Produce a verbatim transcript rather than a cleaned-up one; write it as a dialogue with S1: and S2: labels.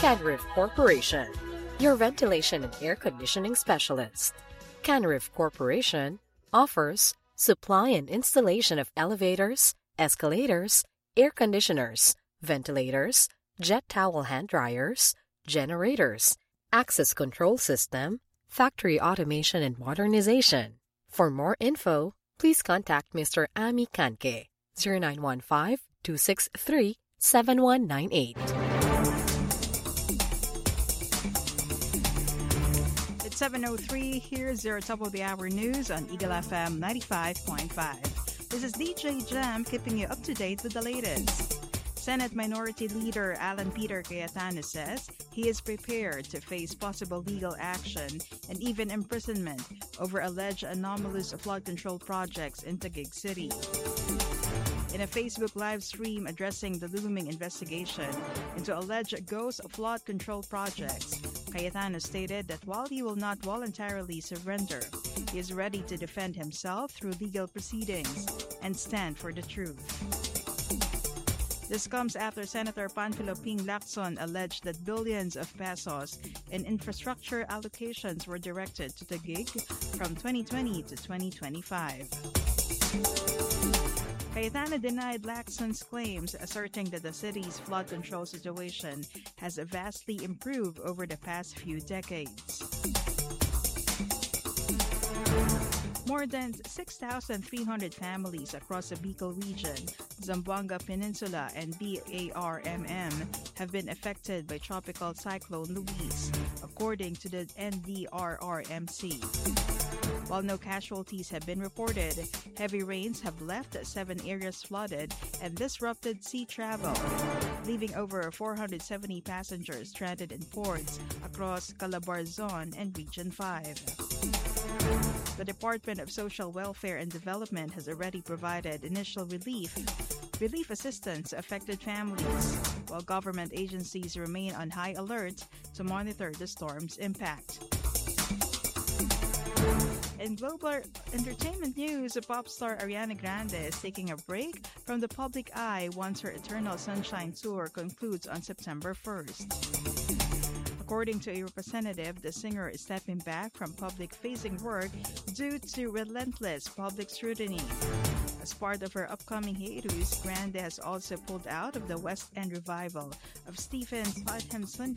S1: Canrif Corporation, your ventilation and air conditioning specialist. Canrif Corporation offers supply and installation of elevators, escalators, air conditioners, ventilators, jet towel hand dryers, generators, access control system, factory automation and modernization. For more info, please contact Mister Ami Kanke, zero nine one five, two six three, seven one nine eight.
S2: It's seven oh three. Here's your top of the hour news on Eagle F M ninety-five point five. This is D J Jam keeping you up to date with the latest. Senate Minority Leader Alan Peter Cayetano says he is prepared to face possible legal action and even imprisonment over alleged anomalous flood control projects in Taguig City. In a Facebook live stream addressing the looming investigation into alleged ghost flood control projects, Cayetano stated that while he will not voluntarily surrender, he is ready to defend himself through legal proceedings and stand for the truth. This comes after Senator Panfilo Ping Lacson alleged that billions of pesos in infrastructure allocations were directed to Taguig from twenty twenty to twenty twenty-five. Cayetano denied Lacson's claims, asserting that the city's flood control situation has vastly improved over the past few decades. More than six thousand three hundred families across the Bicol region, Zamboanga Peninsula, and B A R M M have been affected by Tropical Cyclone Luis, according to the N D R R M C. While no casualties have been reported, heavy rains have left seven areas flooded and disrupted sea travel, leaving over four hundred seventy passengers stranded in ports across Calabarzon and Region five. The Department of Social Welfare and Development has already provided initial relief, relief assistance to affected families, while government agencies remain on high alert to monitor the storm's impact. In global entertainment news, pop star Ariana Grande is taking a break from the public eye once her Eternal Sunshine Tour concludes on September first. According to a representative, the singer is stepping back from public-facing work due to relentless public scrutiny. As part of her upcoming hiatus, Grande has also pulled out of the West End revival of Stephen Sondheim's